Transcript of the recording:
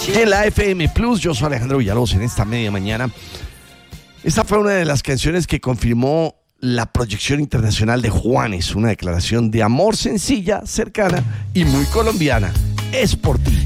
En la FM Plus, yo soy Alejandro Villalobos en esta media mañana. Esta fue una de las canciones que confirmó la proyección internacional de Juanes, una declaración de amor sencilla, cercana y muy colombiana. Es por ti.